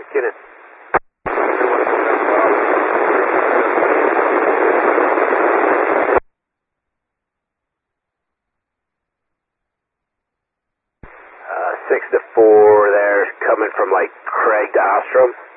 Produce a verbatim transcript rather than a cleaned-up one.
Get it. Uh, six to four there, coming from like Craig to Ostrom.